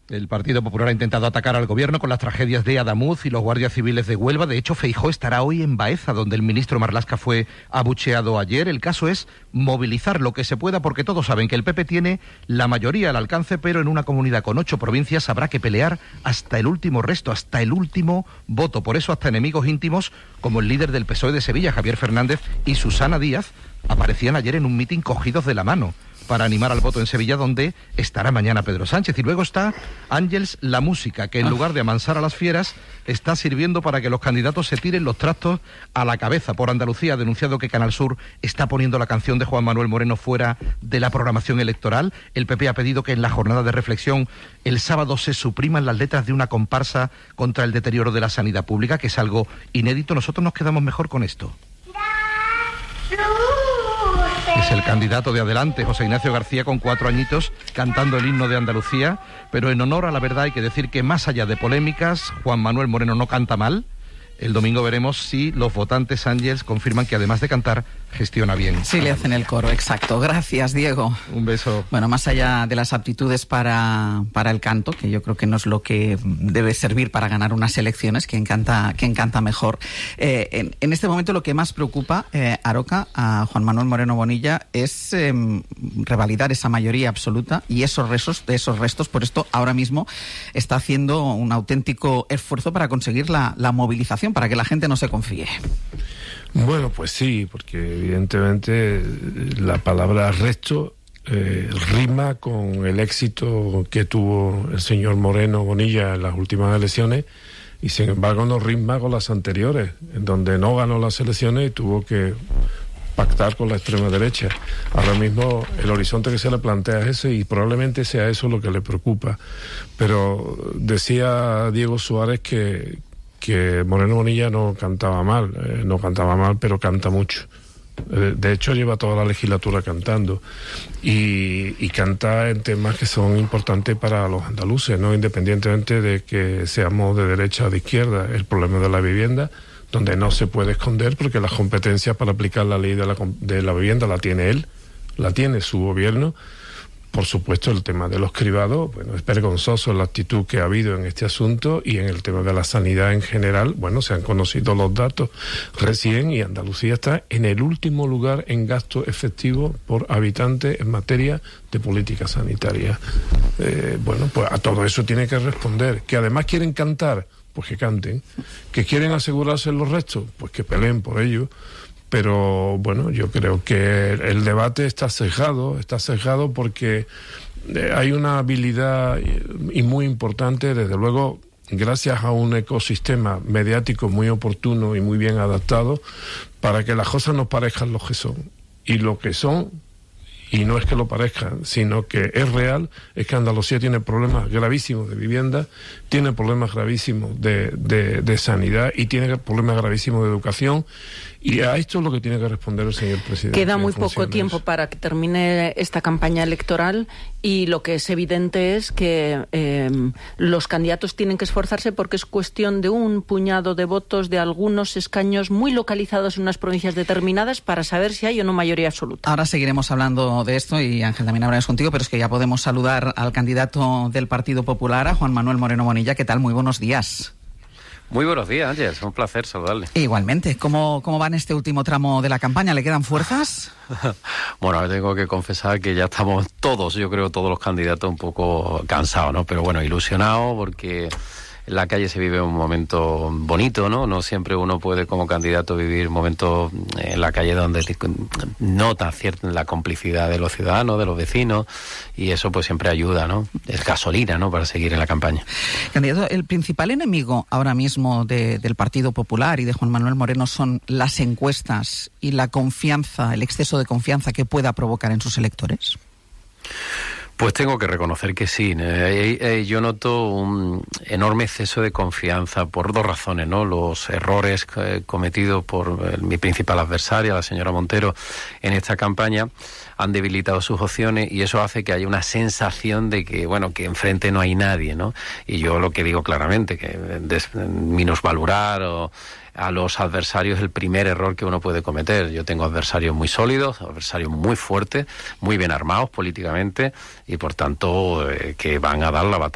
El Partido Popular ha intentado atacar al gobierno con las tragedias de Adamuz y los guardias civiles de Huelva. De hecho, Feijóo estará hoy en Baeza, donde el ministro Marlaska fue abucheado ayer. El caso es movilizar lo que se pueda, porque todos saben que el PP tiene la mayoría al alcance, pero en una comunidad con 8 provincias habrá que pelear hasta el último resto, hasta el último voto. Por eso hasta enemigos íntimos, como el líder del PSOE de Sevilla, Javier Fernández, y Susana Díaz, aparecían ayer en un mitin cogidos de la mano para animar al voto en Sevilla, donde estará mañana Pedro Sánchez. Y luego está Ángels, la música, que en lugar de amansar a las fieras, está sirviendo para que los candidatos se tiren los trastos a la cabeza. Por Andalucía ha denunciado que Canal Sur está poniendo la canción de Juan Manuel Moreno fuera de la programación electoral. El PP ha pedido que en la jornada de reflexión el sábado se supriman las letras de una comparsa contra el deterioro de la sanidad pública, que es algo inédito. Nosotros nos quedamos mejor con esto. Es el candidato de Adelante, José Ignacio García, con 4 añitos, cantando el himno de Andalucía, pero en honor a la verdad hay que decir que más allá de polémicas, Juan Manuel Moreno no canta mal. El domingo veremos si los votantes Ángels confirman que además de cantar, gestiona bien. Sí, le hacen el coro, exacto. Gracias, Diego. Un beso. Bueno, más allá de las aptitudes para el canto, que yo creo que no es lo que debe servir para ganar unas elecciones, quien canta mejor. En este momento lo que más preocupa, Aroca, a Juan Manuel Moreno Bonilla, es revalidar esa mayoría absoluta y esos restos. Por esto, ahora mismo está haciendo un auténtico esfuerzo para conseguir la movilización, para que la gente no se confíe. Bueno, pues sí, porque evidentemente la palabra resto rima con el éxito que tuvo el señor Moreno Bonilla en las últimas elecciones, y sin embargo no rima con las anteriores, en donde no ganó las elecciones y tuvo que pactar con la extrema derecha. Ahora mismo el horizonte que se le plantea es ese, y probablemente sea eso lo que le preocupa. Pero decía Diego Suárez que Moreno Bonilla no cantaba mal, pero canta mucho. De hecho, lleva toda la legislatura cantando y canta en temas que son importantes para los andaluces, ¿no? Independientemente de que seamos de derecha o de izquierda. El problema de la vivienda, donde no se puede esconder, porque las competencias para aplicar la ley de la vivienda la tiene él, la tiene su gobierno. Por supuesto, el tema de los cribados, bueno, es vergonzoso la actitud que ha habido en este asunto, y en el tema de la sanidad en general, bueno, se han conocido los datos recién y Andalucía está en el último lugar en gasto efectivo por habitante en materia de política sanitaria. Bueno, pues a todo eso tiene que responder. Que además quieren cantar, pues que canten. Que quieren asegurarse los restos, pues que peleen por ello. Pero bueno, yo creo que el debate está sesgado porque hay una habilidad y muy importante, desde luego, gracias a un ecosistema mediático muy oportuno y muy bien adaptado, para que las cosas no parezcan lo que son. Y lo que son, y no es que lo parezcan, sino que es real, es que Andalucía tiene problemas gravísimos de vivienda, tiene problemas gravísimos de sanidad y tiene problemas gravísimos de educación. Y a esto es lo que tiene que responder el señor presidente. Queda muy poco tiempo para que termine esta campaña electoral, y lo que es evidente es que los candidatos tienen que esforzarse, porque es cuestión de un puñado de votos, de algunos escaños muy localizados en unas provincias determinadas, para saber si hay o no mayoría absoluta. Ahora seguiremos hablando de esto, y Ángel, también hablaremos contigo, pero es que ya podemos saludar al candidato del Partido Popular, a Juan Manuel Moreno Bonilla. ¿Qué tal? Muy buenos días. Muy buenos días, Ángel. Es un placer saludarle. Igualmente. ¿Cómo va en este último tramo de la campaña? ¿Le quedan fuerzas? Bueno, tengo que confesar que ya estamos todos, yo creo, todos los candidatos un poco cansados, ¿no? Pero bueno, ilusionados, porque en la calle se vive un momento bonito, ¿no? No siempre uno puede como candidato vivir momentos en la calle donde nota cierta la complicidad de los ciudadanos, de los vecinos, y eso pues siempre ayuda, ¿no? Es gasolina, ¿no?, para seguir en la campaña. Candidato, el principal enemigo ahora mismo del Partido Popular y de Juan Manuel Moreno son las encuestas y la confianza, el exceso de confianza que pueda provocar en sus electores. Pues tengo que reconocer que sí. Yo noto un enorme exceso de confianza por 2 razones, ¿no? Los errores cometidos por mi principal adversaria, la señora Montero, en esta campaña han debilitado sus opciones, y eso hace que haya una sensación de que, bueno, que enfrente no hay nadie, ¿no? Y yo lo que digo claramente, que minusvalorar a los adversarios es el primer error que uno puede cometer. Yo tengo adversarios muy sólidos, adversarios muy fuertes, muy bien armados políticamente, y por tanto que van a dar la batalla.